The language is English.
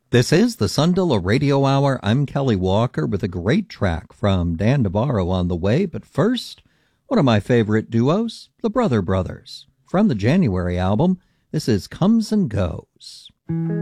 This is the Sundalo Radio Hour. I'm Kelly Walker with a great track from Dan Navarro on the way. But first, one of my favorite duos, the Brother Brothers. From the January album, this is Comes and Goes.